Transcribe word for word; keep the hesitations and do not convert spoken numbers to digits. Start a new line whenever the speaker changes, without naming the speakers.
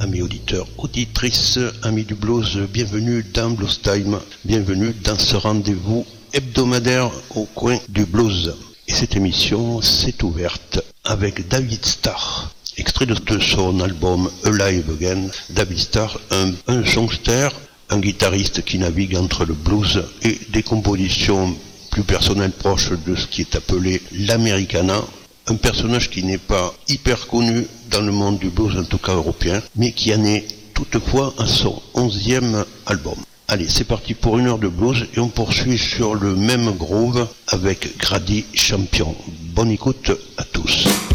Amis auditeurs, auditrices, amis du blues, bienvenue dans Blues Time, bienvenue dans ce rendez-vous hebdomadaire au coin du blues. Et cette émission s'est ouverte avec David Starr, extrait de son album Alive Again. David Starr, un, un songster, un guitariste qui navigue entre le blues et des compositions plus personnelles proches de ce qui est appelé l'Americana. Un personnage qui n'est pas hyper connu dans le monde du blues, en tout cas européen, mais qui en est toutefois à son onzième album. Allez, c'est parti pour une heure de blues et on poursuit sur le même groove avec Grady Champion. Bonne écoute à tous.